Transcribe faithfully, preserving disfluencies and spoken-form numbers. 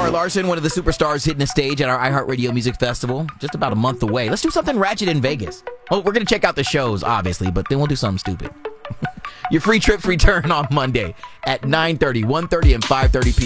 Zara Larsson, one of the superstars, hitting the stage at our iHeartRadio Music Festival. Just about a month away. Let's do something ratchet in Vegas. Well, we're going to check out the shows, obviously, but then we'll do something stupid. Your free trips return on Monday at nine thirty, one thirty, and five thirty p.m.